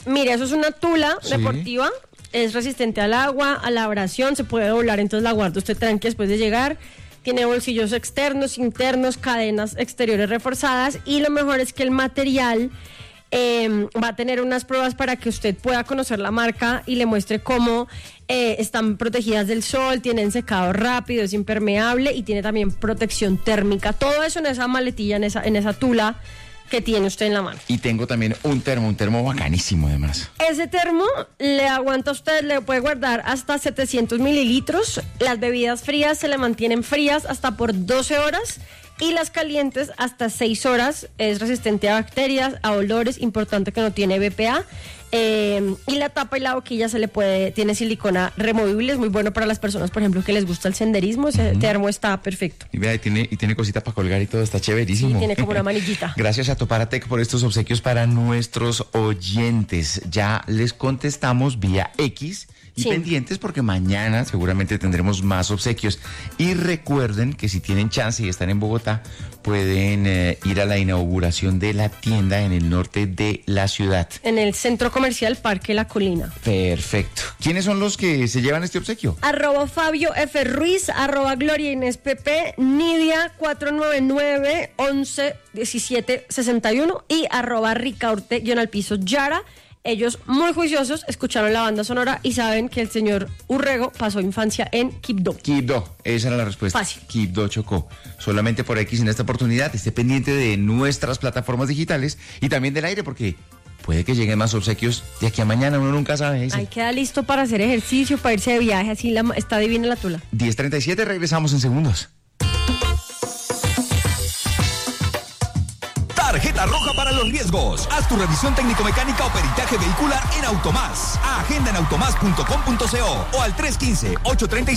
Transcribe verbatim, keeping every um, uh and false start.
Mire, eso es una tula Sí. deportiva, es resistente al agua, a la abrasión, se puede doblar, entonces la guarda usted tranqui después de llegar. Tiene bolsillos externos, internos, cadenas exteriores reforzadas y lo mejor es que el material eh, va a tener unas pruebas para que usted pueda conocer la marca y le muestre cómo eh, están protegidas del sol, tienen secado rápido, es impermeable y tiene también protección térmica. Todo eso en esa maletilla, en esa, en esa tula que tiene usted en la mano. Y tengo también un termo, un termo bacanísimo además. Ese termo le aguanta a usted, le puede guardar hasta setecientos mililitros. Las bebidas frías se le mantienen frías hasta por doce horas y las calientes hasta seis horas. Es resistente a bacterias, a olores, importante que no tiene B P A. Eh, y la tapa y la boquilla se le puede, tiene silicona removible, es muy bueno para las personas, por ejemplo, que les gusta el senderismo. Ese uh-huh. termo está perfecto. Y vea, y tiene, y tiene cositas para colgar y todo, está chéverísimo. Sí, tiene como una manillita. Gracias a Toparatec por estos obsequios para nuestros oyentes. Ya les contestamos vía X. Y sí. pendientes porque mañana seguramente tendremos más obsequios. Y recuerden que si tienen chance y están en Bogotá, pueden eh, ir a la inauguración de la tienda en el norte de la ciudad. En el Centro Comercial Parque La Colina. Perfecto. ¿Quiénes son los que se llevan este obsequio? Arroba Fabio F. Ruiz, arroba Gloria Inés Pepe, Nidia cuatro nueve nueve, once, diecisiete, sesenta y uno y arroba Ricaurte, guión al piso, Yara. Ellos, muy juiciosos, escucharon la banda sonora y saben que el señor Urrego pasó infancia en Quibdó. Quibdó, esa era la respuesta. Fácil. Quibdó Chocó. Solamente por X en esta oportunidad. Esté pendiente de nuestras plataformas digitales y también del aire porque puede que lleguen más obsequios de aquí a mañana. Uno nunca sabe. Ahí queda listo para hacer ejercicio, para irse de viaje. Así la, está divina la tula. diez treinta y siete, regresamos en segundos. Tarjeta roja para los riesgos. Haz tu revisión técnico-mecánica o peritaje vehicular en Automás. Agenda en automás punto com punto co o al tres uno cinco, ocho tres